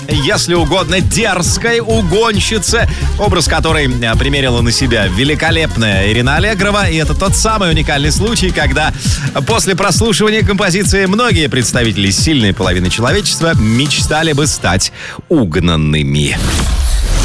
если угодно, дерзкой угонщице, образ которой примерила на себя великолепная Ирина Аллегрова. И это тот самый уникальный случай, когда после прослушивания композиции многие представители сильной половины человечества мечтали бы стать угнанными.